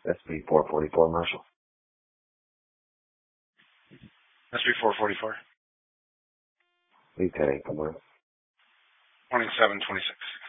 SB 444, Marshall. SB 444. Please heading somewhere. Morning 726.